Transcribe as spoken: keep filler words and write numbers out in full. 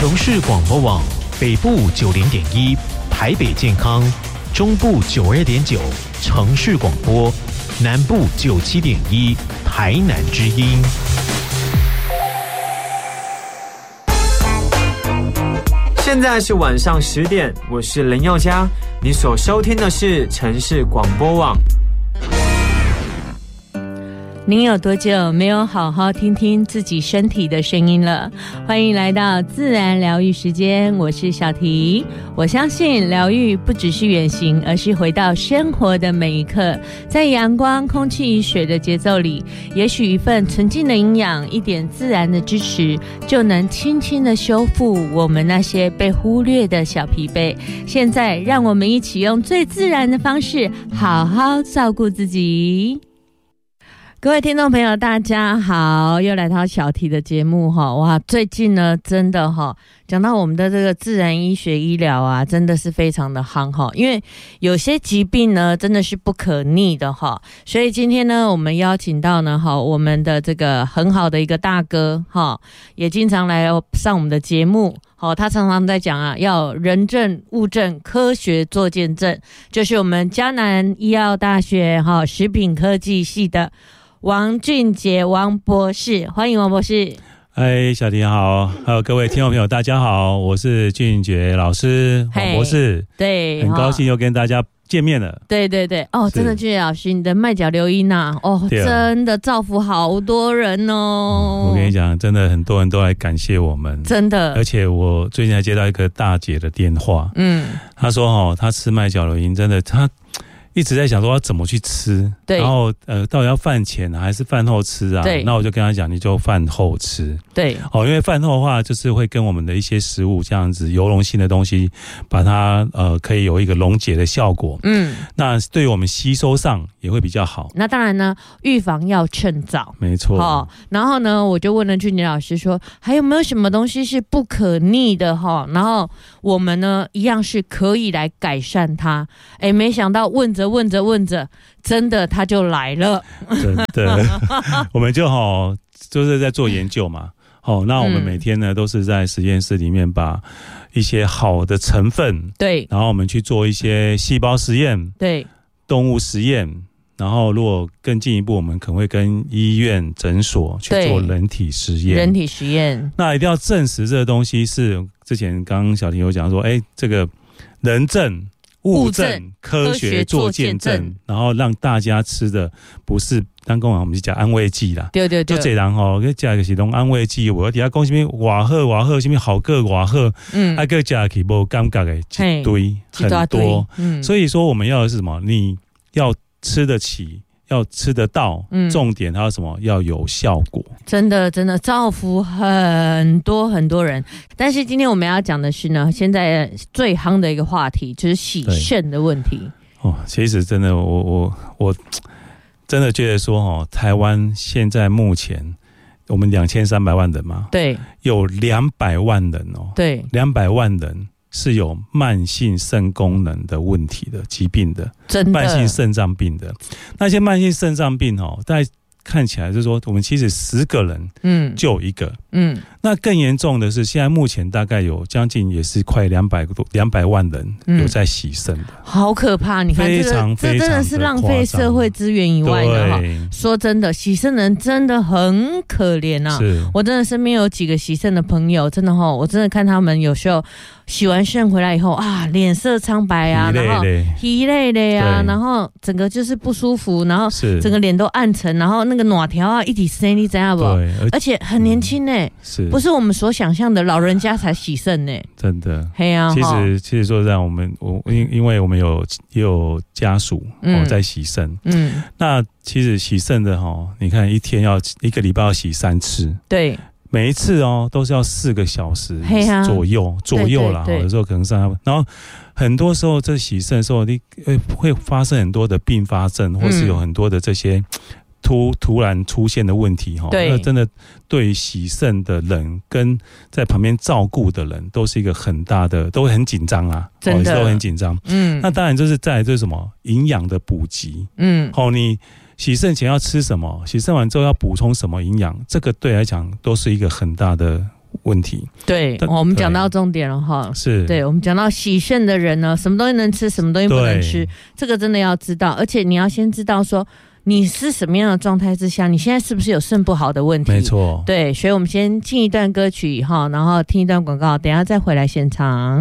城市广播网北部九零点一，台北健康，中部九二点九，城市广播，南部九七点一，台南之音。 现在是晚上十点，我是林宥嘉，你所收听的是城市广播网。 您有多久没有好好听听自己身体的声音了？欢迎来到自然疗愈时间，我是小提。我相信疗愈不只是远行，而是回到生活的每一刻，在阳光、空气、水的节奏里，也许一份纯净的营养，一点自然的支持，就能轻轻的修复我们那些被忽略的小疲惫。现在让我们一起用最自然的方式，好好照顾自己。各位听众朋友大家好，又来到小提的节目哈。哇，最近呢真的哈，讲到我们的这个自然医学医疗啊，真的是非常的夯哈，因为有些疾病呢真的是不可逆的哈，所以今天呢我们邀请到呢哈我们的这个很好的一个大哥哈，也经常来上我们的节目。哦，他常常在讲啊，要人证、物证、科学做见证，就是我们嘉南医药大学哈食品科技系的王俊杰王博士，欢迎王博士。 嗨，小提好，还有各位听众朋友，大家好，我是俊杰老师，王博士。 对， 很高兴又跟大家见面了。 对对对，哦，真的，俊杰老师，你的麦角流音呐、啊，哦，真的造福好多人哦、嗯。 我跟你讲，真的很多人都来感谢我们，真的。而且我最近还接到一个大姐的电话，嗯，她说哦，她吃麦角流音，真的，她一直在想说要怎么去吃，对，然后呃，到底要饭前还是饭后吃啊？对，那我就跟他讲，你就饭后吃，对，哦，因为饭后的话，就是会跟我们的一些食物这样子油溶性的东西，把它呃可以有一个溶解的效果，嗯，那对于我们吸收上也会比较好。那当然呢，预防要趁早，没错。哦，然后呢，我就问了俊杰老师说，还有没有什么东西是不可逆的哈？然后我们呢，一样是可以来改善它。哎，没想到问着。问着问着，真的他就来了，真的，我们就好就是在做研究嘛。好，那我们每天呢都是在实验室里面把一些好的成分，对，然后我们去做一些细胞实验，对，动物实验，然后如果更进一步，我们可能会跟医院、诊所去做人体实验，人体实验，那一定要证实这个东西是之前刚刚小婷有讲说，哎，这个人证。物证科学做见证，然后让大家吃的不是当讲我们是讲安慰剂啦，对对对，就这人吼，佮食个是拢安慰剂，我底下讲什么偌好偌好，什么好个偌好，嗯，还佮食起无感觉的一堆很多，嗯，所以说我们要的是什么？你要吃得起。要吃得到，嗯，重点还有什么？要有效果。真的，真的造福很多很多人。但是今天我们要讲的是呢，现在最夯的一个话题就是洗肾的问题。哦，其实真的，我我我真的觉得说，哦，台湾现在目前我们两千三百万人嘛，对，有两百万人哦，对，两百万人。是有慢性肾功能的问题的疾病的，真的慢性肾脏病的。那些慢性肾脏病哦，大概看起来就是说，我们其实十个人，嗯，就有一个，嗯。那更严重的是，现在目前大概有将近也是快两百多两百万人有在洗肾的，嗯，好可怕！你看这个，这真的是浪费社会资源以外的哈。说真的，洗肾人真的很可怜啊！我真的身边有几个洗肾的朋友，真的哈，我真的看他们有时候。洗完肾回来以后啊，脸色苍白啊，然后疲累累啊，然后整个就是不舒服，然后整个脸都暗沉，然后那个哪条啊一体生，你知道不？而且很年轻呢，嗯，是不是我们所想象的老人家才洗肾呢？真的，嘿啊，其实其实说实在，我们我因因为我们有也有家属哦在洗肾，嗯，那其实洗肾的哈，你看一天要一个礼拜要洗三次，对。每一次哦，都是要四个小时左右、啊、左右啦，有时候可能上，然后很多时候这洗肾的时候，你会发生很多的并发症，或是有很多的这些突突然出现的问题哈。那真的对于洗肾的人跟在旁边照顾的人，都是一个很大的，都会很紧张啊，真的、哦、都很紧张。嗯，那当然就是再来就是什么营养的补给，嗯，好、哦、你。洗肾前要吃什么？洗肾完之后要补充什么营养？这个对来讲都是一个很大的问题。 对，我们讲到重点了哈， 是对，我们讲到洗肾的人呢，什么东西能吃，什么东西不能吃，这个真的要知道，而且你要先知道说你是什么样的状态之下，你现在是不是有肾不好的问题？ 没错， 对，所以我们先进一段歌曲哈，然后听一段广告，等一下再回来现场。